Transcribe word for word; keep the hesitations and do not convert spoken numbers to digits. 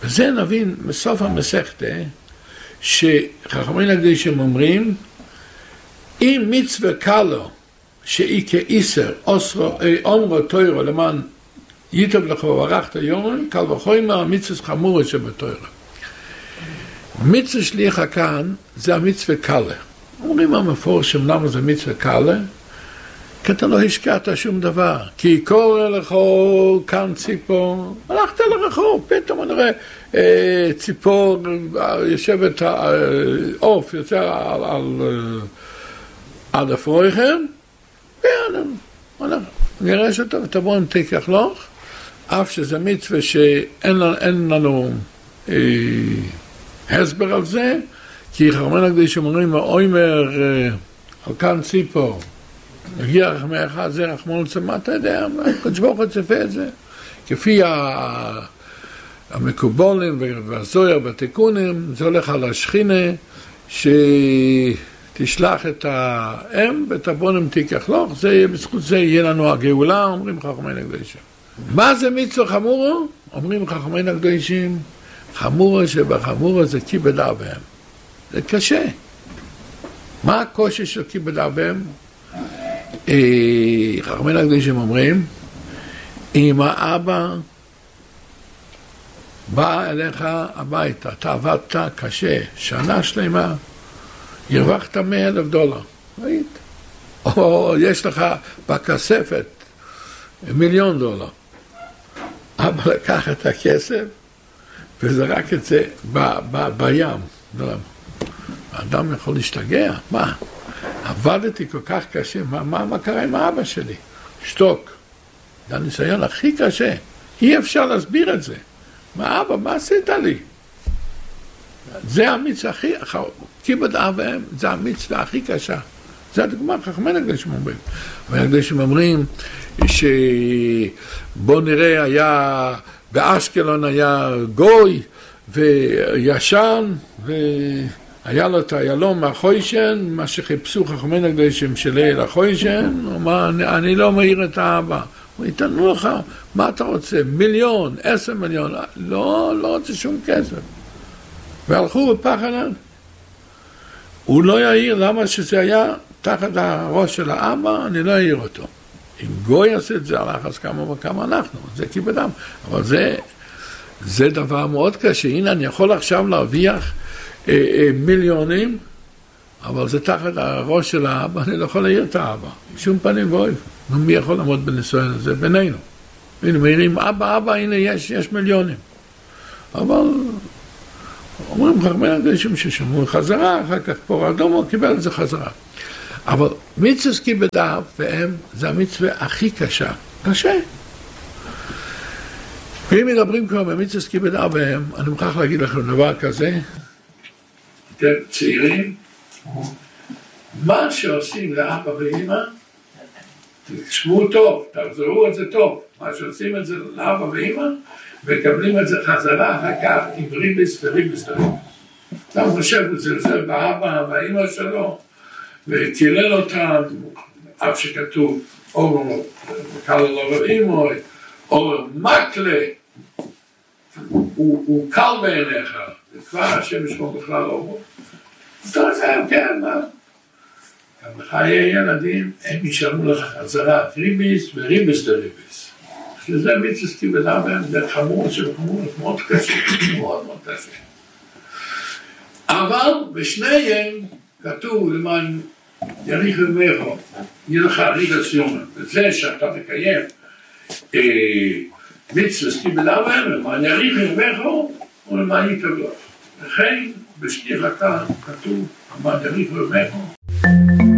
וזה נבין בסוף המסכת, שחכמים הקדושים אומרים, אם מצווה קלו, שהיא כאיסר, אומרו תוירו למען ייטב לך וברכת יום, קל וחומר המצווה חמורה שבתוירו. מצווה שליחה כאן זה המצווה קלה. אומרים המפורשים למה זה מצווה קלה? כי אתה לא השקעת שום דבר. כי קורא לך כאן ציפור, הלכת לרחוב, פתאום אני רואה אה, ציפור, יושבת עוף, יוצא על, על, על הפרויכם, ואני נראה שאתה ותבוא עם תיקח לך, אף שזה מצווה שאין לנו, אין לנו אה, הסבר על זה, כי חכמים הקדושים אומרים, אוימר אה, על כאן ציפור, מגיע רחמי אחד, זה רחמון לצמא, אתה יודע, הקדוש ברוך הוא צפה את זה. כפי המקובולים והזויר והתיקונים, זה הולך על השכינה, שתשלח את האם ותבונם תיקח לך, זה, בזכות זה יהיה לנו הגאולה, אומרים חכמים הקדושים. מה זה מצווה חמורו? אומרים חכמים הקדושים, חמורו שבחמורו זה כיבד אביהם. זה קשה. מה הקושי של כיבד אביהם? חכמים הקדושים אומרים, אם האבא בא אליך הביתה, אתה עבדת קשה, שנה שלמה, הרווחת מאה אלף דולר, ראית? או יש לך בכספת מיליון דולר. אבא לקח את הכסף וזרק את זה ב- ב- בים. האדם יכול להשתגע, מה? עבדתי כל כך קשה, מה, מה, מה קרה עם האבא שלי? שתוק. זה הניסיון הכי קשה. אי אפשר להסביר את זה. מה אבא, מה עשית לי? זה המצווה הכי, כיבד אביהם, זה המצווה הכי קשה. זה הדוגמה, חכמים הקדושים אומרים. חכמים הקדושים אומרים שבוא נראה, היה, באשקלון היה גוי וישן, ו... היה לו את הילום מהחוישן, מה שחיפשו חכמים הקדושים שלי לחוישן, הוא אמר, אני, אני לא מעיר את האבא. הוא יתנו לך, מה אתה רוצה? מיליון, עשר מיליון, לא, לא רוצה שום כסף. והלכו בפחד. הוא לא יעיר, למה שזה היה תחת הראש של האבא, אני לא אעיר אותו. אם גוי עשה את זה, הלך אז כמה וכמה אנחנו, זה כיבדם. אבל זה, זה דבר מאוד קשה. הנה, אני יכול עכשיו להרוויח מיליונים, אבל זה תחת הראש של האבא, אני לא יכול להעיר את האבא, שום פנים ואויב. מי יכול לעמוד בניסיון הזה? בינינו. הנה, מעירים, אבא, אבא, הנה, יש, יש מיליונים. אבל אומרים חכמים הקדושים ששמעו חזרה, אחר כך פור אדום, הוא קיבל את זה חזרה. אבל מצווה כיבד אב והם, זה המצווה הכי קשה. קשה. ואם מדברים כבר במצווה כיבד אב והם, אני מוכרח להגיד לכם דבר כזה, אתם צעירים, מה שעושים לאבא ואמא, תשמעו טוב, תחזרו את זה טוב, מה שעושים את זה לאבא ואמא, וקבלים את זה חזרה אחר כך עם ריביס וריביס וריביס. אתה חושב, הוא זלזל באבא והאמא שלו, וקילל אותם, אף שכתוב, אור קל לו ואימו, אור מקלה, הוא קל בעיניך, וכבר השם ישמור בכלל אורו. אתה יודע, כן, מה? גם בחיי ילדים, הם ישלמו לך חזרה, ריביס וריביס וריביס. שזה מצווה כיבד אביהם, זה חמור שבחמור, מאוד קשה, מאוד מאוד קשה. אבל בשניהם כתוב למען יריך ומך, יהיה לך ריגה סיומה, וזה שאתה מקיים מצווה כיבד אביהם, למען יריך ומך, ולמען ייטב לך. לכן בשליחתה כתוב, למען יריך ומך,